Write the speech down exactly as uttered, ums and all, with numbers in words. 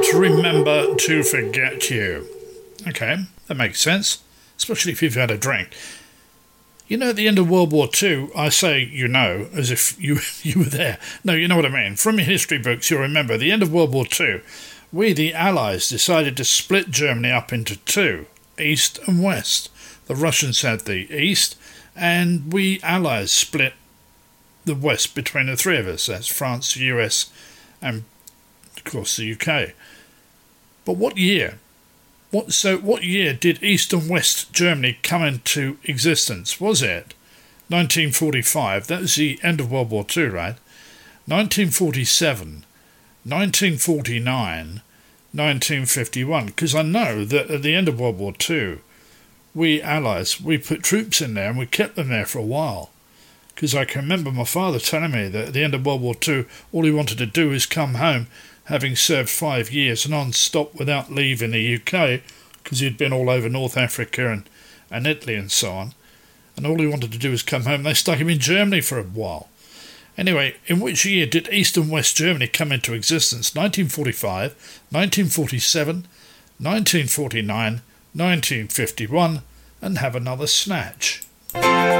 Remember to Forget You. Okay, that makes sense, especially if you've had a drink. You know, at the end of World War Two, I say you know, as if you you were there. No, you know what I mean. From your history books, you'll remember, at the end of World War Two, we, the Allies, decided to split Germany up into two, East and West. The Russians had the East, and we Allies split the West between the three of us. That's France, the U S, and, of course, the U K. But what year? What so? What year did East and West Germany come into existence? Was it nineteen forty-five? That was the end of World War Two, right? nineteen forty-seven, nineteen forty-nine, nineteen fifty-one. Because I know that at the end of World War Two, we Allies we put troops in there and we kept them there for a while. Because I can remember my father telling me that at the end of World War Two, all he wanted to do was come home, having served five years non-stop without leaving the U K, because he'd been all over North Africa and, and Italy and so on. And all he wanted to do was come home. They stuck him in Germany for a while. Anyway, in which year did East and West Germany come into existence? nineteen forty-five, nineteen forty-seven, nineteen forty-nine, nineteen fifty-one, and have another snatch.